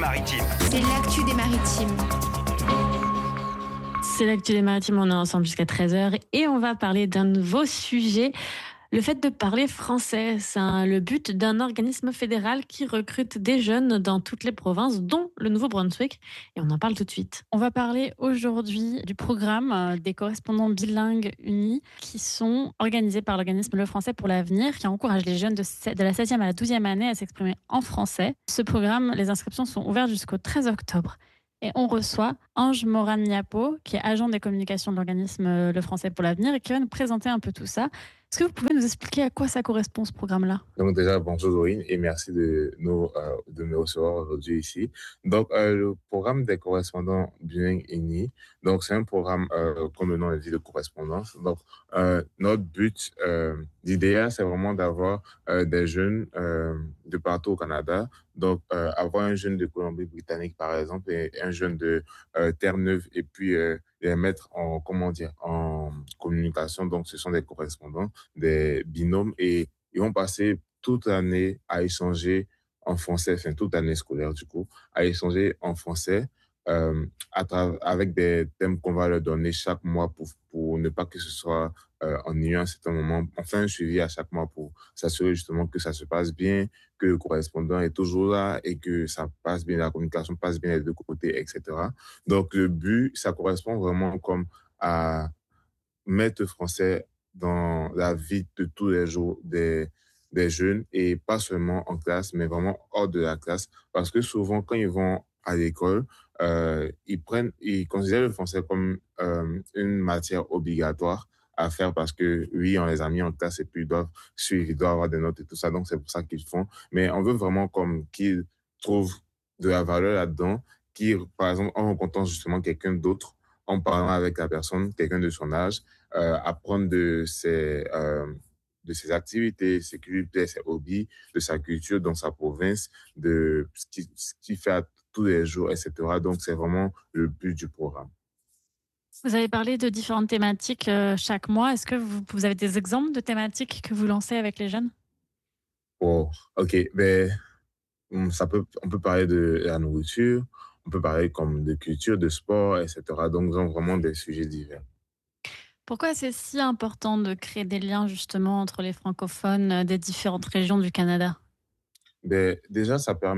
maritimes. C'est l'actu des maritimes. C'est l'actu des maritimes, on est ensemble jusqu'à 13h et on va parler d'un nouveau sujet. Le fait de parler français, c'est le but d'un organisme fédéral qui recrute des jeunes dans toutes les provinces, dont le Nouveau-Brunswick. Et on en parle tout de suite. On va parler aujourd'hui du programme des correspondants bilingues unis qui sont organisés par l'organisme Le Français pour l'avenir, qui encourage les jeunes de la 7e à la 12e année à s'exprimer en français. Ce programme, les inscriptions sont ouvertes jusqu'au 13 octobre. Et on reçoit Ange Moran-Niapo, qui est agent des communications de l'organisme Le Français pour l'avenir et qui va nous présenter un peu tout ça. Est-ce que vous pouvez nous expliquer à quoi ça correspond, ce programme-là? Donc déjà, bonjour Dorine et merci de me recevoir aujourd'hui ici. Donc, le programme des correspondants bilingues unis, donc c'est un programme, comme le nom le dit, de correspondance. Donc, notre but, l'idéal, c'est vraiment d'avoir des jeunes de partout au Canada. Donc, avoir un jeune de Colombie-Britannique, par exemple, et un jeune de Terre-Neuve, et puis les mettre en communication. Donc, ce sont des correspondants, des binômes, et ils vont passer toute l'année à échanger en français, enfin toute l'année scolaire du coup, à échanger en français avec des thèmes qu'on va leur donner chaque mois pour ne pas que ce soit ennuyant à un certain moment. On fait un suivi à chaque mois pour s'assurer justement que ça se passe bien, que le correspondant est toujours là et que ça passe bien, la communication passe bien des deux côtés, etc. Donc le but, ça correspond vraiment comme à mettre le français dans la vie de tous les jours des jeunes et pas seulement en classe, mais vraiment hors de la classe. Parce que souvent, quand ils vont à l'école, ils considèrent le français comme une matière obligatoire à faire parce que, oui, on les a mis en classe et puis ils doivent suivre, ils doivent avoir des notes et tout ça. Donc, c'est pour ça qu'ils font. Mais on veut vraiment comme qu'ils trouvent de la valeur là-dedans, par exemple, en rencontrant justement quelqu'un d'autre, en parlant avec la personne, quelqu'un de son âge, apprendre de ses activités, ses cultures, ses hobbies, de sa culture dans sa province, de ce qu'il fait tous les jours, etc. Donc, c'est vraiment le but du programme. Vous avez parlé de différentes thématiques chaque mois. Est-ce que vous avez des exemples de thématiques que vous lancez avec les jeunes? Oh, ok. Ben, on peut parler de la nourriture, on peut parler comme de culture, de sport, etc. Donc, ils ont vraiment des sujets divers. Pourquoi c'est si important de créer des liens justement entre les francophones des différentes régions du Canada? Ben, déjà,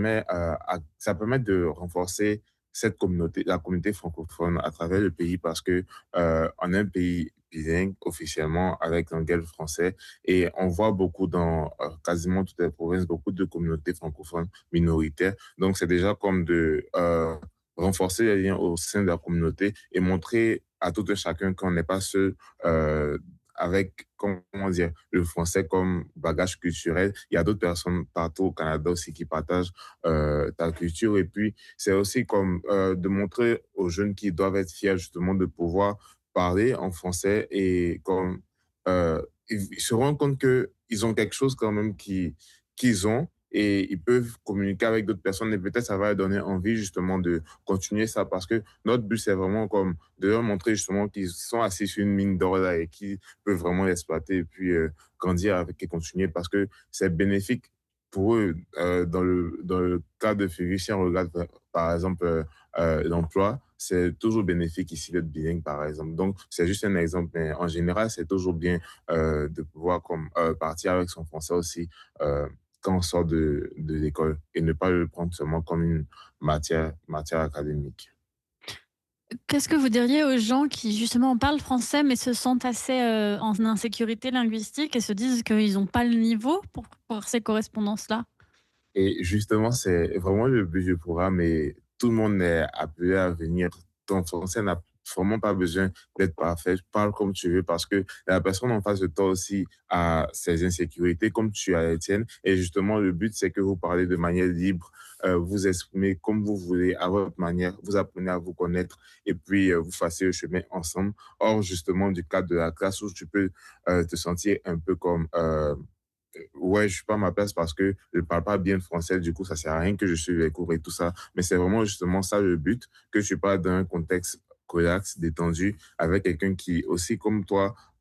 ça permet de renforcer cette communauté, la communauté francophone à travers le pays parce que on est un pays bilingue officiellement avec l'anglais, le français et on voit beaucoup dans quasiment toutes les provinces beaucoup de communautés francophones minoritaires. Donc, c'est déjà comme de renforcer les liens au sein de la communauté et montrer à tout un chacun qu'on n'est pas seul avec, comment dire, le français comme bagage culturel. Il y a d'autres personnes partout au Canada aussi qui partagent ta culture. Et puis, c'est aussi comme de montrer aux jeunes qui doivent être fiers justement de pouvoir parler en français et comme ils se rendent compte qu'ils ont quelque chose quand même qu'ils ont et ils peuvent communiquer avec d'autres personnes et peut-être ça va leur donner envie justement de continuer ça parce que notre but c'est vraiment comme de leur montrer justement qu'ils sont assis sur une mine d'or là et qu'ils peuvent vraiment l'exploiter et puis grandir avec et continuer parce que c'est bénéfique pour eux dans le cas de figure. Si on regarde par exemple l'emploi, c'est toujours bénéfique ici d'être bilingue par exemple. Donc c'est juste un exemple, mais en général c'est toujours bien de pouvoir comme partir avec son français aussi quand on sort de l'école et ne pas le prendre seulement comme une matière académique. Qu'est-ce que vous diriez aux gens qui justement parlent français mais se sentent assez en insécurité linguistique et se disent qu'ils n'ont pas le niveau pour ces correspondances-là? Et justement, c'est vraiment le but du programme et tout le monde est appelé à venir. Ton français n'a vraiment pas besoin d'être parfait. Parle comme tu veux parce que la personne en face de toi aussi a ses insécurités comme tu as les tiennes. Et justement, le but, c'est que vous parlez de manière libre, vous exprimez comme vous voulez, à votre manière, vous apprenez à vous connaître et puis vous fassiez le chemin ensemble. Hors justement du cadre de la classe où tu peux te sentir un peu comme ouais, je suis pas à ma place parce que je parle pas bien le français, du coup, ça sert à rien que je suive les cours et tout ça. Mais c'est vraiment justement ça le but, que je suis pas dans un contexte relax, détendu, avec quelqu'un qui aussi, comme toi,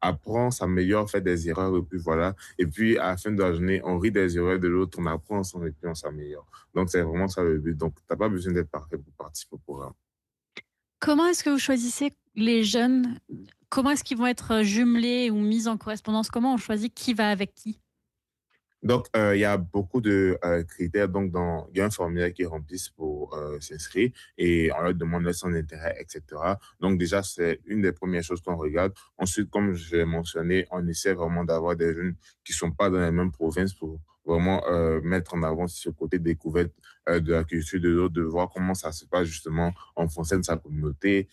apprend, s'améliore, fait des erreurs, et puis voilà. Et puis, à la fin de la journée, on rit des erreurs de l'autre, on apprend ensemble, et puis on s'améliore. Donc, c'est vraiment ça le but. Donc, tu n'as pas besoin d'être parfait pour participer au programme. Comment est-ce que vous choisissez les jeunes? Comment est-ce qu'ils vont être jumelés ou mis en correspondance? Comment on choisit qui va avec qui? Donc, il y a beaucoup de critères. Donc, il y a un formulaire qu'ils remplissent pour s'inscrire et on leur demande son intérêt, etc. Donc, déjà, c'est une des premières choses qu'on regarde. Ensuite, comme je l'ai mentionné, on essaie vraiment d'avoir des jeunes qui ne sont pas dans les mêmes provinces pour vraiment mettre en avant ce côté découverte de la culture de l'autre, de voir comment ça se passe justement en fonction de sa communauté,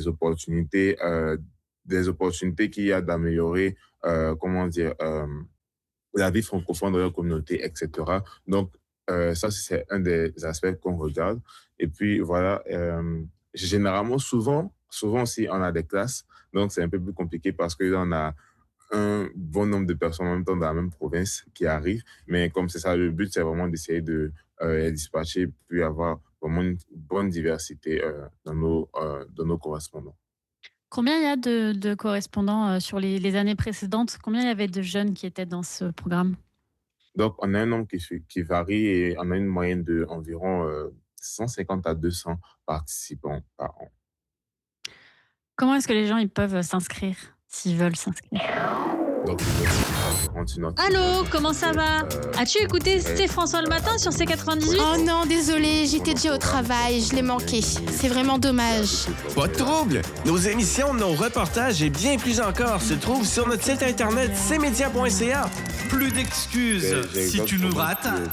des opportunités qu'il y a d'améliorer, comment dire, la vie francophone de leur communauté, etc. Donc, ça, c'est un des aspects qu'on regarde. Et puis, voilà, généralement, souvent aussi, on a des classes. Donc, c'est un peu plus compliqué parce que là, on a un bon nombre de personnes en même temps dans la même province qui arrivent. Mais comme c'est ça, le but, c'est vraiment d'essayer de les dispatcher, puis avoir vraiment une bonne diversité dans nos correspondants. Combien il y a de correspondants sur les années précédentes? Combien il y avait de jeunes qui étaient dans ce programme? Donc, on a un nombre qui varie et on a une moyenne d'environ 150 à 200 participants par an. Comment est-ce que les gens ils peuvent s'inscrire s'ils veulent s'inscrire? Donc, je continue. Allô, comment ça va? As-tu écouté C'est François le matin sur C98? Oh non, désolé, j'étais déjà au travail, je l'ai manqué. C'est vraiment dommage. Pas de trouble! Nos émissions, nos reportages et bien plus encore se trouvent sur notre site internet cmedia.ca. Plus d'excuses. Si tu nous rates,